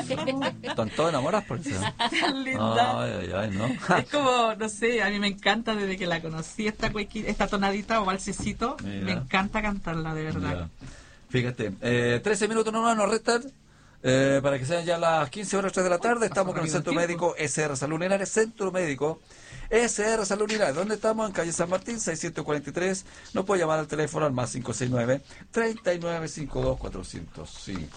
Están todos enamorados por eso. Linda. Ay, ¿no? Es como, no sé, a mí me encanta desde que la conocí, esta tonadita o valsecito. Mira. Me encanta cantarla, de verdad. Ya. Fíjate, 13 minutos nomás nos restan para que sean ya las 15 horas 3 de la tarde. Estamos con el Centro Médico SR Salud Linares, Centro Médico SR Salud Linares. ¿Dónde estamos? En calle San Martín, 643. Nos puede llamar al teléfono al más 569-3952-405.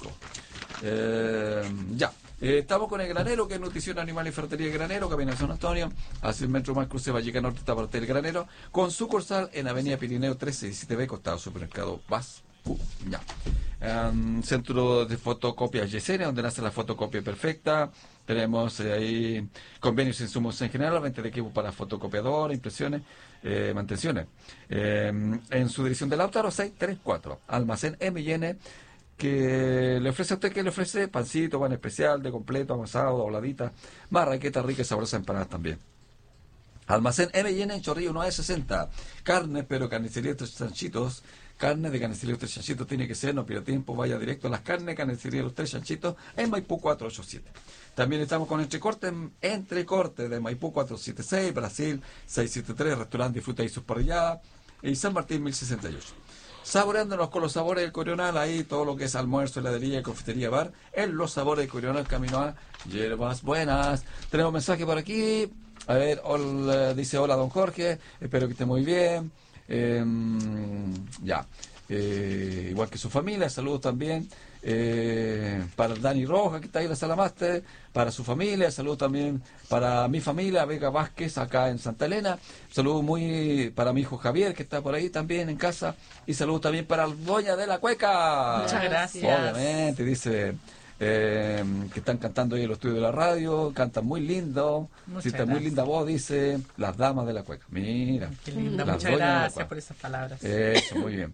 Ya. Estamos con el Granero, que es Nutrición Animal y Ferretería Granero, Camino San Antonio, a 100 metros más cruce Valleca Norte, está parte del Granero, con sucursal en Avenida Pirineo 1317B, costado supermercado Vas. Ya. Centro de fotocopias Yesenia, donde nace la fotocopia perfecta. Tenemos ahí convenios e insumos en general, venta de equipo para fotocopiador, impresiones, mantenciones. En su dirección de Lautaro 634, almacén M&N, que le ofrece a usted, que le ofrece pancito, pan especial, de completo, amasado, dobladita, marraqueta rica y sabrosa, empanadas también. Almacén M&N en Chorrillo 960, carne, pero carnicería Tres Chanchitos. Carne de carnicería Los Tres Chanchitos tiene que ser, no pierda tiempo, vaya directo a las carnes, carnicería Los Tres Chanchitos en Maipú 487. También estamos con Entrecorte de Maipú 476, Brasil 673, restaurante Disfruta y sus parrilladas, y San Martín 1068. Saboreándonos con los sabores del Corional, ahí todo lo que es almuerzo, heladería, confitería, bar, en los sabores del Corional, camino a Hierbas Buenas. Tenemos mensaje por aquí. A ver, dice hola don Jorge, espero que esté muy bien. Igual que su familia, saludos también para Dani Rojas, que está ahí en la sala máster, para su familia, saludos también para mi familia, Vega Vázquez, acá en Santa Elena, saludos muy para mi hijo Javier, que está por ahí también en casa, y saludos también para la Doña de la Cueca. Muchas gracias. Obviamente, dice que están cantando ahí en los estudios de la radio, cantan muy lindo, muy linda voz, dice las damas de la cueca. Mira, qué linda, muchas gracias por esas palabras. Eso, muy bien.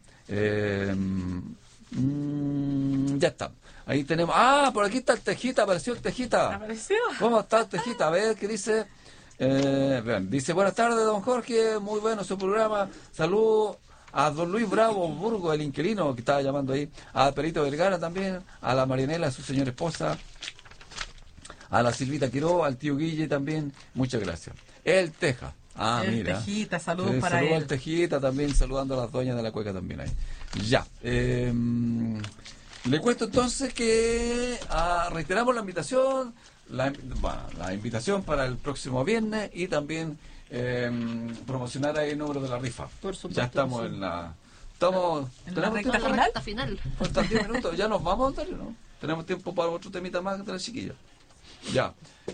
Ya está. Ahí tenemos. Por aquí está el Tejita, apareció el Tejita. ¿Apareció? ¿Cómo está el Tejita? A ver qué dice. Vean, dice, buenas tardes, don Jorge, muy bueno su programa. Salud a don Luis Bravo Burgo, el inquilino que estaba llamando ahí, a Perito Vergara también, a la Marianela, su señora esposa, a la Silvita Quiró, al tío Guille también, muchas gracias. El Teja, el mira. Tejita, saludos para saludos él. Al Tejita también, saludando a las doñas de la cueca también ahí. Ya. Le cuento entonces que reiteramos la invitación, la invitación para el próximo viernes y también promocionar ahí el número de la rifa. Por supuesto, ya estamos sí. en la recta final. Faltan 10 minutos, ya nos vamos, Antonio, ¿no? Tenemos tiempo para otro temita más de la chiquilla. Ya.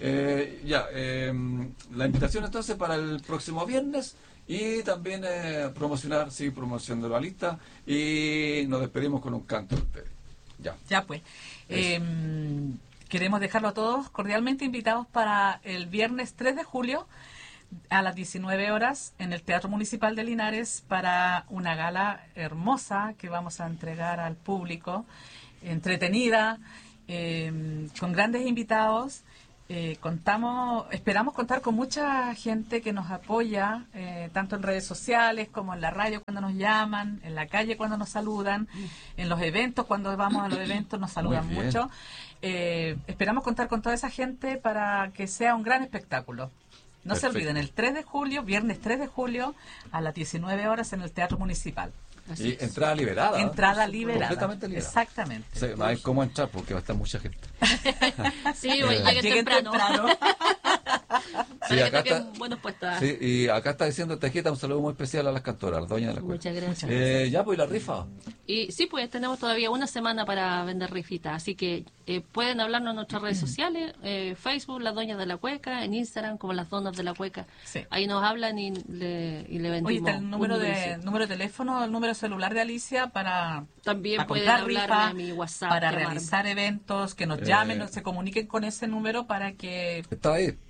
La invitación entonces para el próximo viernes y también seguir promocionando la lista y nos despedimos con un canto de ustedes. Ya pues. Queremos dejarlo a todos cordialmente invitados para el viernes 3 de julio a las 19 horas en el Teatro Municipal de Linares para una gala hermosa que vamos a entregar al público, entretenida, con grandes invitados. Esperamos contar con mucha gente que nos apoya, tanto en redes sociales como en la radio cuando nos llaman, en la calle cuando nos saludan, en los eventos, cuando vamos a los eventos nos saludan mucho. Esperamos contar con toda esa gente para que sea un gran espectáculo. No se olviden, el 3 de julio, viernes 3 de julio, a las 19 horas en el Teatro Municipal. Y entrada liberada. Entrada liberada. Completamente liberada. Exactamente. Sí, no hay cómo entrar porque va a estar mucha gente. Sí, lleguen temprano. Sí, acá está, buenos puestos. Sí, y acá está diciendo Tejita un saludo muy especial a las cantoras, a las doñas de la cueca. Muchas gracias. Ya, pues, la rifa. Y sí, pues tenemos todavía una semana para vender rifita, así que pueden hablarnos en nuestras redes sociales, Facebook, Las Doñas de la Cueca, en Instagram, como Las Donas de la Cueca. Sí. Ahí nos hablan y le vendimos. Oye, está el número de teléfono, el número celular de Alicia para también pueden hablarme rifa, a mi WhatsApp, para realizar eventos, que nos llamen, se comuniquen con ese número para que... Está ahí. Sí, está,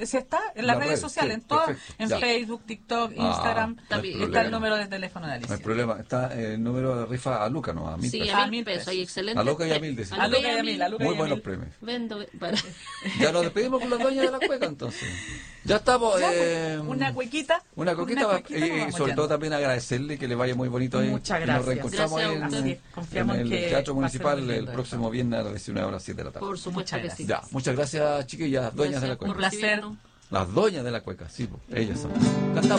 en las redes sociales, en todas, en Facebook, TikTok, Instagram, está el número de teléfono de Alicia. No hay problema, está el número de rifa a Luca, ¿no? A 1.000 pesos. Sí, a 1.000 pesos, hay excelente. A Luca y a 1.000, dice. A Luca y a 1.000. Muy buenos premios. Vendo, ya nos despedimos con las doñas de la cueca, entonces. Ya estamos. Una cuequita. Una coquita, y sobre todo también agradecerle que le vaya muy bonito ahí. Muchas gracias. Nos reencontramos en el Teatro Municipal el próximo viernes a las 19 horas 7 de la tarde. Por supuesto que sí. Ya, muchas gracias, chiquillas, doñas de la cueca. Un placer. Las doñas de la cueca, sí, ellas son. Cantamos.